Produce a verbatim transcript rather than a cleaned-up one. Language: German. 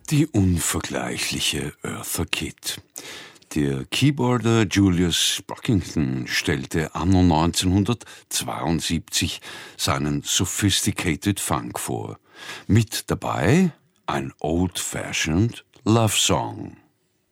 Die unvergleichliche Eartha Kitt. Der Keyboarder Julius Brockington stellte anno neunzehnhundertzweiundsiebzig seinen Sophisticated Funk vor. Mit dabei ein Old-Fashioned Love Song.